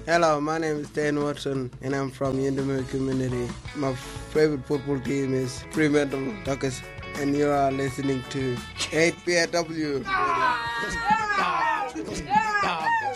Hello, my name is Dan Watson and I'm from Yindamur community. My favorite football team is Fremantle Dockers and you are listening to 8PW.